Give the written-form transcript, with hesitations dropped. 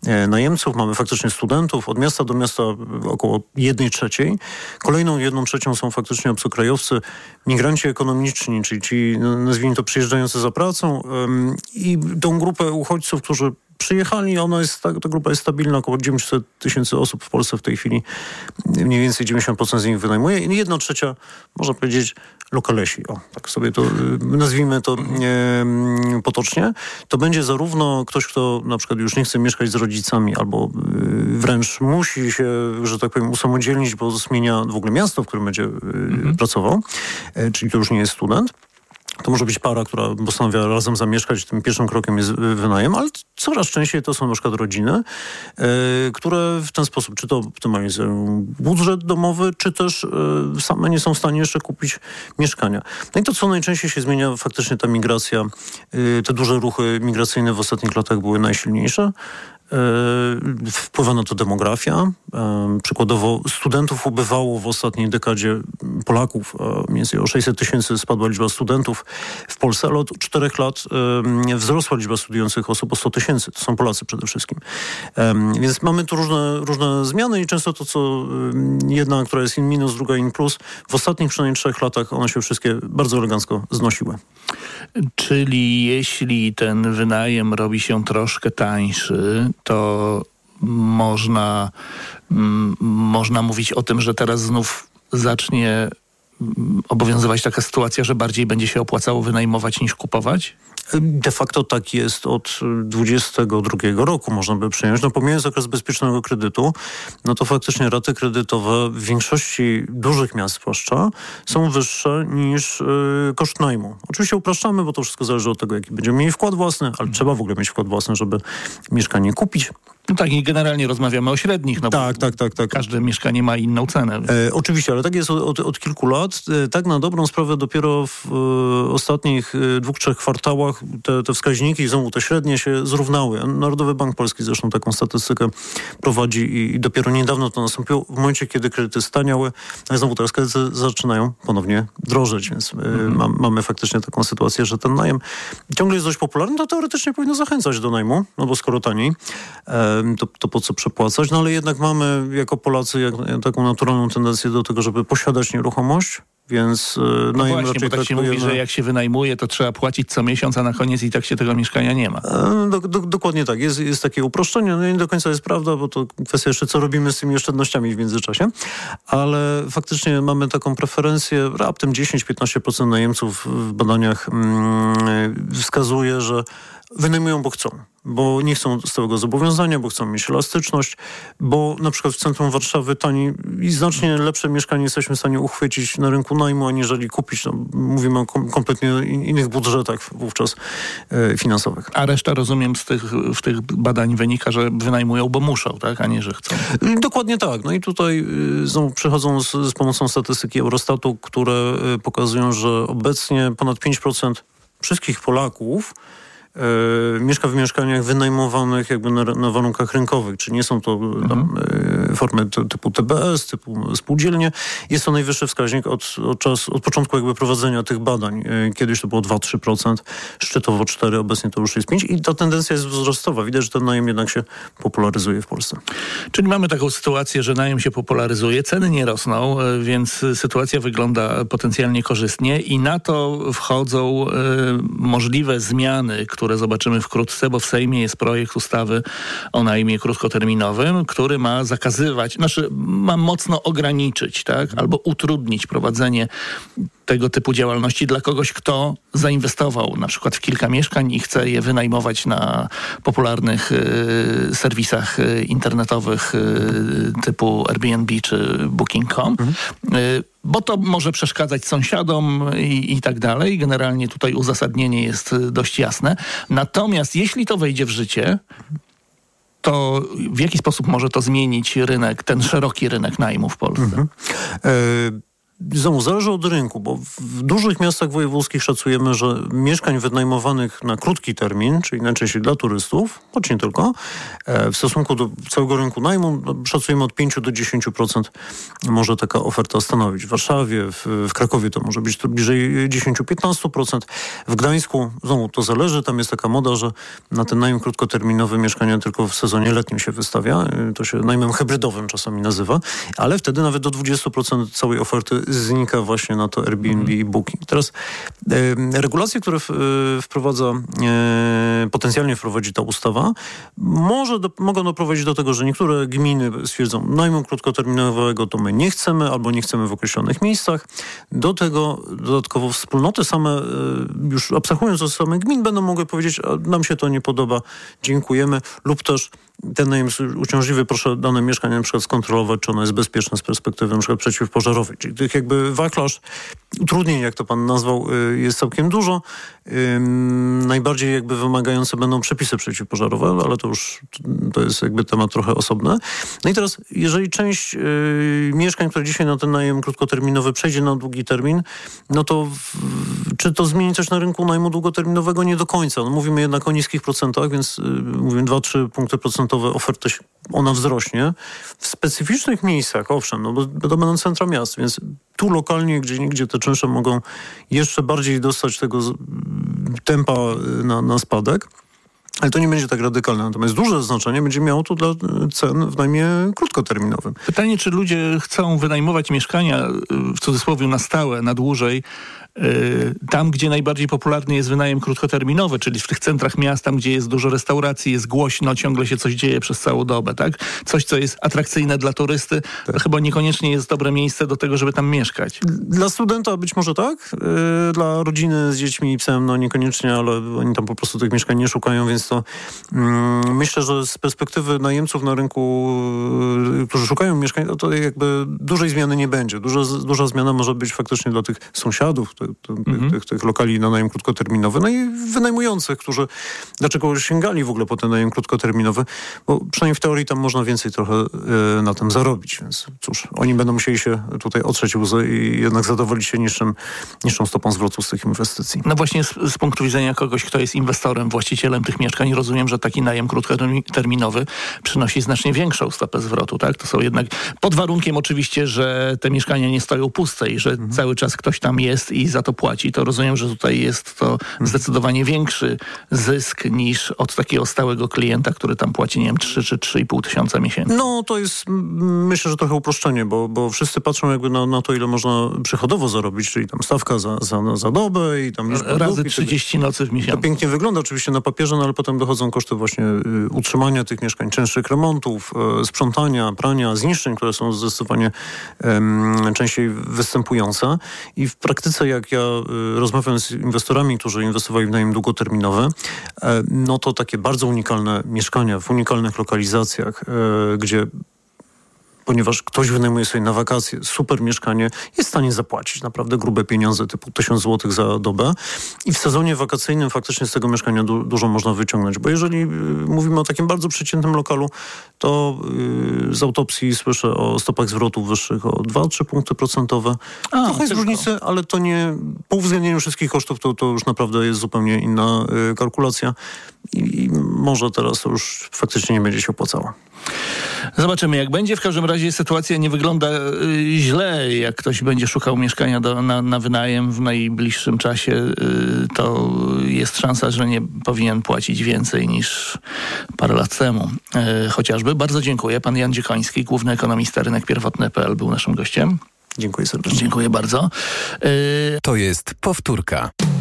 najemców, mamy faktycznie studentów, od miasta do miasta około 1/3. Kolejną 1/3 są faktycznie obcokrajowcy, migranci ekonomiczni, czyli ci, nazwijmy to, przyjeżdżający za pracą i tą grupę uchodźców, którzy przyjechali, ta grupa jest stabilna, około 900 000 osób w Polsce w tej chwili, mniej więcej 90% z nich wynajmuje i 1/3, można powiedzieć, lokalesi. Tak sobie to nazwijmy to potocznie. To będzie zarówno ktoś, kto na przykład już nie chce mieszkać z rodzicami albo wręcz musi się, że tak powiem, usamodzielnić, bo zmienia w ogóle miasto, w którym będzie pracował, czyli to już nie jest student. To może być para, która postanawia razem zamieszkać. Tym pierwszym krokiem jest wynajem, ale coraz częściej to są na przykład rodziny, które w ten sposób, czy to optymalizują budżet domowy, czy też same nie są w stanie jeszcze kupić mieszkania. No i to, co najczęściej się zmienia, faktycznie ta migracja, te duże ruchy migracyjne w ostatnich latach były najsilniejsze. Wpływa na to demografia. Przykładowo studentów ubywało w ostatniej dekadzie Polaków. Mniej więcej o 600 000 spadła liczba studentów w Polsce, ale od 4 lat wzrosła liczba studiujących osób o 100 000. To są Polacy przede wszystkim. Więc mamy tu różne zmiany i często to, co jedna, która jest in minus, druga in plus, w ostatnich przynajmniej 3 latach one się wszystkie bardzo elegancko znosiły. Czyli jeśli ten wynajem robi się troszkę tańszy, to można mówić o tym, że teraz znów zacznie obowiązywać taka sytuacja, że bardziej będzie się opłacało wynajmować niż kupować? De facto tak jest od 2022 roku, można by przyjąć. No pomijając okres bezpiecznego kredytu, no to faktycznie raty kredytowe w większości dużych miast zwłaszcza są wyższe niż koszt najmu. Oczywiście upraszczamy, bo to wszystko zależy od tego, jaki będziemy mieli wkład własny, ale trzeba w ogóle mieć wkład własny, żeby mieszkanie kupić. No tak, i generalnie rozmawiamy o średnich. No tak. Każde mieszkanie ma inną cenę. Oczywiście, ale tak jest od kilku lat. Tak na dobrą sprawę dopiero w ostatnich 2-3 kwartałach te wskaźniki, znowu te średnie się zrównały. Narodowy Bank Polski zresztą taką statystykę prowadzi i dopiero niedawno to nastąpiło w momencie, kiedy kredyty staniały, a znowu teraz kredyty zaczynają ponownie drożeć, więc mamy faktycznie taką sytuację, że ten najem ciągle jest dość popularny, to teoretycznie powinno zachęcać do najmu, no bo skoro taniej, to po co przepłacać? No ale jednak mamy jako Polacy taką naturalną tendencję do tego, żeby posiadać nieruchomość, więc najem raczej bo tak się mówi, że jak się wynajmuje, to trzeba płacić co miesiąc, a na koniec i tak się tego mieszkania nie ma. Dokładnie tak. Jest takie uproszczenie. No nie do końca jest prawda, bo to kwestia jeszcze, co robimy z tymi oszczędnościami w międzyczasie. Ale faktycznie mamy taką preferencję. Raptem 10-15% najemców w badaniach wskazuje, że wynajmują, bo chcą. Bo nie chcą stałego zobowiązania, bo chcą mieć elastyczność, bo na przykład w centrum Warszawy tani i znacznie lepsze mieszkanie jesteśmy w stanie uchwycić na rynku najmu, aniżeli kupić. No, mówimy o kompletnie innych budżetach wówczas finansowych. A reszta, rozumiem, w tych badań wynika, że wynajmują, bo muszą, tak? A nie, że chcą. Dokładnie tak. No i tutaj znowu przychodzą z pomocą statystyki Eurostatu, które pokazują, że obecnie ponad 5% wszystkich Polaków mieszka w mieszkaniach wynajmowanych jakby na warunkach rynkowych, czy nie są to formy typu TBS, typu spółdzielnie. Jest to najwyższy wskaźnik od początku jakby prowadzenia tych badań. Kiedyś to było 2-3%, szczytowo 4%, obecnie to już jest 5% i ta tendencja jest wzrostowa. Widać, że ten najem jednak się popularyzuje w Polsce. Czyli mamy taką sytuację, że najem się popularyzuje, ceny nie rosną, więc sytuacja wygląda potencjalnie korzystnie i na to wchodzą możliwe zmiany, które zobaczymy wkrótce, bo w Sejmie jest projekt ustawy o najmie krótkoterminowym, który ma ma mocno ograniczyć, tak, albo utrudnić prowadzenie tego typu działalności dla kogoś, kto zainwestował na przykład w kilka mieszkań i chce je wynajmować na popularnych serwisach internetowych typu Airbnb czy Booking.com. Bo to może przeszkadzać sąsiadom i tak dalej. Generalnie tutaj uzasadnienie jest dość jasne. Natomiast jeśli to wejdzie w życie, to w jaki sposób może to zmienić rynek, ten szeroki rynek najmu w Polsce? znowu zależy od rynku, bo w dużych miastach wojewódzkich szacujemy, że mieszkań wynajmowanych na krótki termin, czyli najczęściej dla turystów, choć nie tylko, w stosunku do całego rynku najmu szacujemy od 5 do 10% może taka oferta stanowić. W Warszawie, w Krakowie to może być bliżej 10-15%. W Gdańsku, znowu to zależy, tam jest taka moda, że na ten najem krótkoterminowy mieszkania tylko w sezonie letnim się wystawia. To się najmem hybrydowym czasami nazywa, ale wtedy nawet do 20% całej oferty znika właśnie na to Airbnb i Booking. Teraz regulacje, które potencjalnie wprowadzi ta ustawa, mogą doprowadzić do tego, że niektóre gminy stwierdzą, najmu krótkoterminowego to my nie chcemy, albo nie chcemy w określonych miejscach. Do tego dodatkowo wspólnoty same, już abstrahując od samych gmin, będą mogły powiedzieć, nam się to nie podoba, dziękujemy, lub też ten najem jest uciążliwy, proszę dane mieszkanie na przykład skontrolować, czy ono jest bezpieczne z perspektywy na przykład przeciwpożarowej. Czyli tych jakby wachlarz utrudnień, jak to pan nazwał, jest całkiem dużo. Najbardziej jakby wymagające będą przepisy przeciwpożarowe, ale to jest jakby temat trochę osobny. No i teraz, jeżeli część mieszkań, które dzisiaj na ten najem krótkoterminowy przejdzie na długi termin, no to czy to zmieni coś na rynku najmu długoterminowego? Nie do końca. No, mówimy jednak o niskich procentach, więc mówimy 2-3 punkty procentowe oferty, ona wzrośnie. W specyficznych miejscach, owszem, no bo to będą centra miast, więc tu lokalnie, gdzie te czynsze mogą jeszcze bardziej dostać tego tempa na spadek. Ale to nie będzie tak radykalne. Natomiast duże znaczenie będzie miało to dla cen w najmie krótkoterminowym. Pytanie, czy ludzie chcą wynajmować mieszkania, w cudzysłowie, na stałe, na dłużej, tam, gdzie najbardziej popularny jest wynajem krótkoterminowy, czyli w tych centrach miast, tam, gdzie jest dużo restauracji, jest głośno, ciągle się coś dzieje przez całą dobę, tak? Coś, co jest atrakcyjne dla turysty, to chyba niekoniecznie jest dobre miejsce do tego, żeby tam mieszkać. Dla studenta być może tak, dla rodziny z dziećmi i psem, no niekoniecznie, ale oni tam po prostu tych mieszkań nie szukają, więc to myślę, że z perspektywy najemców na rynku, którzy szukają mieszkań, to jakby dużej zmiany nie będzie. Duża zmiana może być faktycznie dla tych sąsiadów, tych lokali na najem krótkoterminowy, no i wynajmujących, którzy dlaczego sięgali w ogóle po ten najem krótkoterminowy, bo przynajmniej w teorii tam można więcej trochę na tym zarobić, więc cóż, oni będą musieli się tutaj otrzeć łzy i jednak zadowolić się niższą stopą zwrotu z tych inwestycji. No właśnie z punktu widzenia kogoś, kto jest inwestorem, właścicielem tych mieszkań, rozumiem, że taki najem krótkoterminowy przynosi znacznie większą stopę zwrotu, tak? To są jednak, pod warunkiem oczywiście, że te mieszkania nie stoją puste i że cały czas ktoś tam jest i za to płaci, to rozumiem, że tutaj jest to zdecydowanie większy zysk niż od takiego stałego klienta, który tam płaci, nie wiem, 3 czy 3,5 tysiąca miesięcznie. No to jest, myślę, że trochę uproszczenie, bo wszyscy patrzą jakby na to, ile można przychodowo zarobić, czyli tam stawka za dobę i tam razy 30 nocy w miesiącu. To pięknie wygląda oczywiście na papierze, no ale potem dochodzą koszty właśnie utrzymania tych mieszkań, częstszych remontów, sprzątania, prania, zniszczeń, które są zdecydowanie częściej występujące. I w praktyce, jak ja rozmawiam z inwestorami, którzy inwestowali w najem długoterminowy, no to takie bardzo unikalne mieszkania w unikalnych lokalizacjach, gdzie ponieważ ktoś wynajmuje sobie na wakacje super mieszkanie, jest w stanie zapłacić naprawdę grube pieniądze, typu 1000 zł za dobę i w sezonie wakacyjnym faktycznie z tego mieszkania dużo można wyciągnąć. Bo jeżeli mówimy o takim bardzo przeciętnym lokalu, to z autopsji słyszę o stopach zwrotu wyższych o 2-3 punkty procentowe. Trochę jest różnicy, ale to nie, po uwzględnieniu wszystkich kosztów to już naprawdę jest zupełnie inna kalkulacja i może teraz to już faktycznie nie będzie się opłacało. Zobaczymy, jak będzie. W każdym razie sytuacja nie wygląda źle. Jak ktoś będzie szukał mieszkania na wynajem w najbliższym czasie, to jest szansa, że nie powinien płacić więcej niż parę lat temu. Chociażby. Bardzo dziękuję. Pan Jan Dziekoński, główny ekonomista rynek pierwotny.pl był naszym gościem. Dziękuję serdecznie. Dziękuję bardzo. To jest powtórka.